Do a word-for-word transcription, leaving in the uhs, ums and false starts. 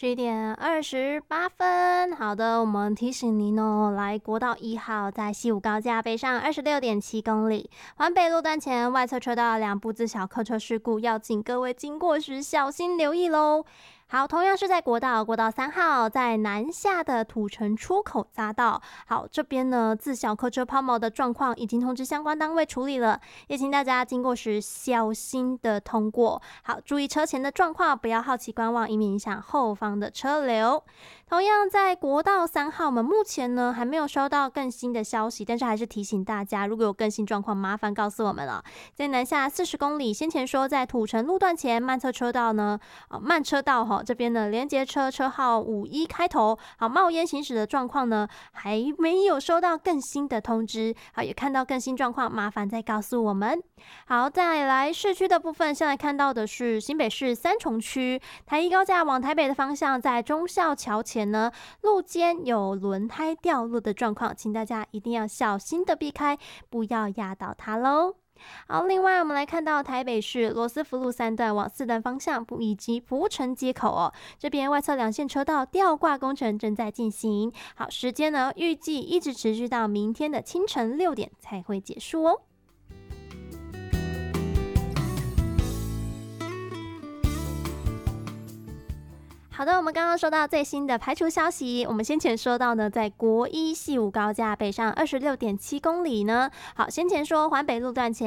十一点二十八分，好的，我们提醒您哦，来国道一号在西武高架北上二十六点七公里，环北路段前外侧车道两部自小客车事故，要请各位经过时小心留意喽。好，同样是在国道国道三号，在南下的土城出口匝道，好，这边呢自小客车抛锚的状况已经通知相关单位处理了，也请大家经过时小心的通过。好，注意车前的状况，不要好奇观望，以免影响后方的车流。同样在国道三号，我们目前呢还没有收到更新的消息，但是还是提醒大家，如果有更新状况，麻烦告诉我们了。在南下四十公里，先前说在土城路段前慢车车道呢，呃、慢车道哈这边呢，连接车车号五一开头，好冒烟行驶的状况呢，还没有收到更新的通知，好也看到更新状况，麻烦再告诉我们。好，再来市区的部分，现在看到的是新北市三重区台一高架往台北的方向，在忠孝桥前呢，路肩有轮胎掉落的状况，请大家一定要小心的避开，不要压倒它喽。好，另外我们来看到台北市罗斯福路三段往四段方向以及福城街口哦，这边外侧两线车道吊挂工程正在进行。好，时间呢预计一直持续到明天的清晨六点才会结束哦。好的，我们刚刚收到最新的排除消息，我们先前说到呢，在国一西武高架北上二十六点七公里呢，好，先前说环北路段前